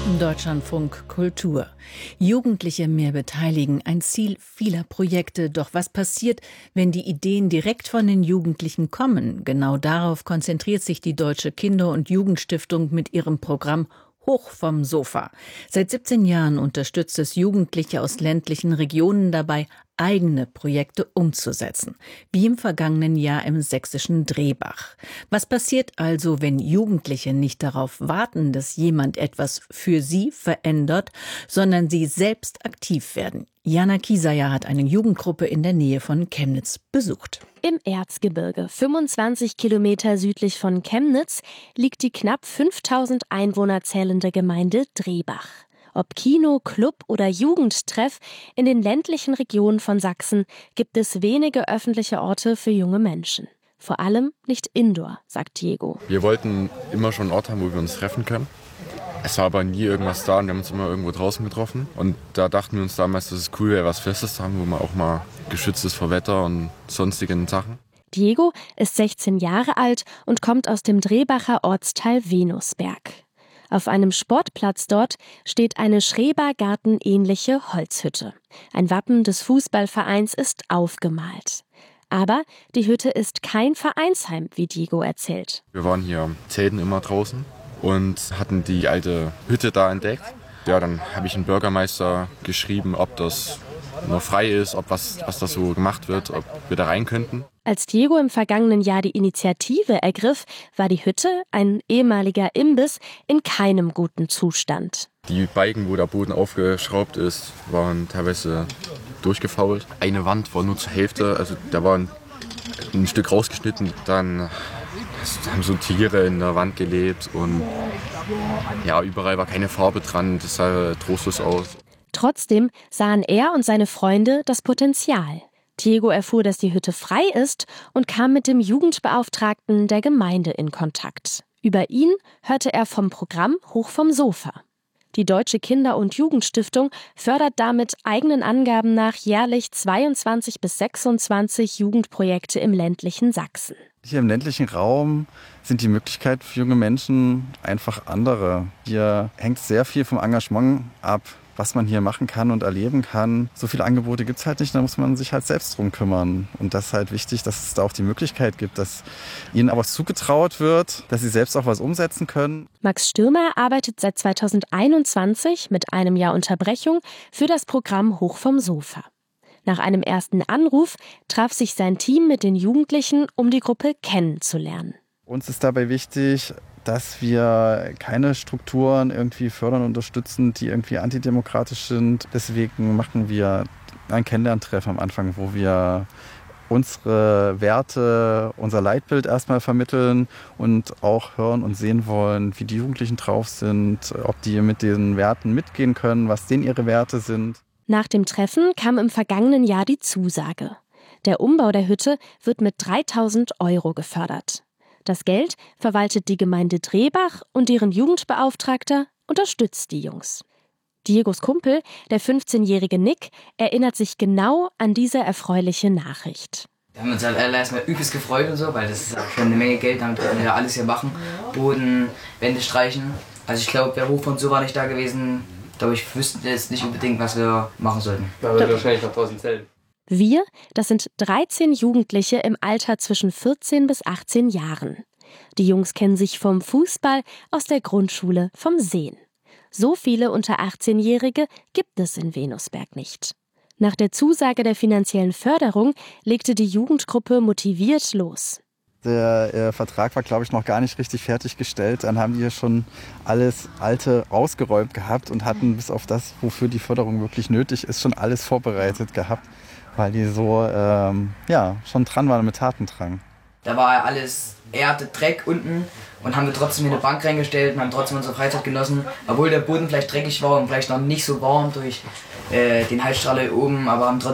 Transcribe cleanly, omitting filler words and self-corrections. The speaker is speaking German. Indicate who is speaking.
Speaker 1: Deutschlandfunk Kultur. Jugendliche mehr beteiligen, ein Ziel vieler Projekte. Doch was passiert, wenn die Ideen direkt von den Jugendlichen kommen? Genau darauf konzentriert sich die Deutsche Kinder- und Jugendstiftung mit ihrem Programm Hoch vom Sofa. Seit 17 Jahren unterstützt es Jugendliche aus ländlichen Regionen dabei, eigene Projekte umzusetzen, wie im vergangenen Jahr im sächsischen Drehbach. Was passiert also, wenn Jugendliche nicht darauf warten, dass jemand etwas für sie verändert, sondern sie selbst aktiv werden? Jana Kieseyer hat eine Jugendgruppe in der Nähe von Chemnitz besucht.
Speaker 2: Im Erzgebirge, 25 Kilometer südlich von Chemnitz, liegt die knapp 5000 Einwohner zählende Gemeinde Drehbach. Ob Kino, Club oder Jugendtreff, in den ländlichen Regionen von Sachsen gibt es wenige öffentliche Orte für junge Menschen. Vor allem nicht indoor, sagt Diego.
Speaker 3: Wir wollten immer schon einen Ort haben, wo wir uns treffen können. Es war aber nie irgendwas da und wir haben uns immer irgendwo draußen getroffen. Und da dachten wir uns damals, dass es cool wäre, was Festes zu haben, wo man auch mal geschützt ist vor Wetter und sonstigen Sachen.
Speaker 2: Diego ist 16 Jahre alt und kommt aus dem Drehbacher Ortsteil Venusberg. Auf einem Sportplatz dort steht eine Schrebergarten-ähnliche Holzhütte. Ein Wappen des Fußballvereins ist aufgemalt. Aber die Hütte ist kein Vereinsheim, wie Diego erzählt.
Speaker 3: Wir waren hier zelten immer draußen und hatten die alte Hütte da entdeckt. Ja, dann habe ich einen Bürgermeister geschrieben, ob das noch frei ist, ob was da so gemacht wird, ob wir da rein könnten.
Speaker 2: Als Diego im vergangenen Jahr die Initiative ergriff, war die Hütte, ein ehemaliger Imbiss, in keinem guten Zustand.
Speaker 3: Die Balken, wo der Boden aufgeschraubt ist, waren teilweise durchgefault. Eine Wand war nur zur Hälfte, also da war ein Stück rausgeschnitten. Dann haben so Tiere in der Wand gelebt und ja, überall war keine Farbe dran, das sah trostlos aus.
Speaker 2: Trotzdem sahen er und seine Freunde das Potenzial. Diego erfuhr, dass die Hütte frei ist und kam mit dem Jugendbeauftragten der Gemeinde in Kontakt. Über ihn hörte er vom Programm Hoch vom Sofa. Die Deutsche Kinder- und Jugendstiftung fördert damit eigenen Angaben nach jährlich 22 bis 26 Jugendprojekte im ländlichen Sachsen.
Speaker 4: Hier im ländlichen Raum sind die Möglichkeiten für junge Menschen einfach andere. Hier hängt sehr viel vom Engagement ab, was man hier machen kann und erleben kann. So viele Angebote gibt es halt nicht, da muss man sich halt selbst drum kümmern. Und das ist halt wichtig, dass es da auch die Möglichkeit gibt, dass ihnen aber zugetraut wird, dass sie selbst auch was umsetzen können.
Speaker 2: Max Stürmer arbeitet seit 2021 mit einem Jahr Unterbrechung für das Programm Hoch vom Sofa. Nach einem ersten Anruf traf sich sein Team mit den Jugendlichen, um die Gruppe kennenzulernen.
Speaker 4: Uns ist dabei wichtig, dass wir keine Strukturen irgendwie fördern und unterstützen, die irgendwie antidemokratisch sind. Deswegen machen wir ein Kennenlerntreff am Anfang, wo wir unsere Werte, unser Leitbild erstmal vermitteln und auch hören und sehen wollen, wie die Jugendlichen drauf sind, ob die mit den Werten mitgehen können, was denen ihre Werte sind.
Speaker 2: Nach dem Treffen kam im vergangenen Jahr die Zusage. Der Umbau der Hütte wird mit 3.000 € gefördert. Das Geld verwaltet die Gemeinde Drehbach und deren Jugendbeauftragter unterstützt die Jungs. Diegos Kumpel, der 15-jährige Nick, erinnert sich genau an diese erfreuliche Nachricht.
Speaker 5: Wir haben uns halt alle erstmal übelst gefreut und so, weil das ist auch schon eine Menge Geld, damit können wir ja alles hier machen. Boden, Wände streichen. Also ich glaube, der Hof und so war nicht da gewesen. Aber ich wüsste jetzt nicht unbedingt, was wir machen sollten. Da wird wahrscheinlich noch 1000 Zellen.
Speaker 2: Wir, das sind 13 Jugendliche im Alter zwischen 14 bis 18 Jahren. Die Jungs kennen sich vom Fußball, aus der Grundschule, vom Sehen. So viele unter 18-Jährige gibt es in Venusberg nicht. Nach der Zusage der finanziellen Förderung legte die Jugendgruppe motiviert los.
Speaker 4: Der Vertrag war, glaube ich, noch gar nicht richtig fertiggestellt. Dann haben die hier schon alles Alte rausgeräumt gehabt und hatten bis auf das, wofür die Förderung wirklich nötig ist, schon alles vorbereitet gehabt, weil die so schon dran waren mit Tatendrang.
Speaker 5: Da war alles Erde, Dreck unten und haben wir trotzdem hier eine Bank reingestellt und haben trotzdem unsere Freizeit genossen. Obwohl der Boden vielleicht dreckig war und vielleicht noch nicht so warm durch den Heizstrahler oben, aber haben trotzdem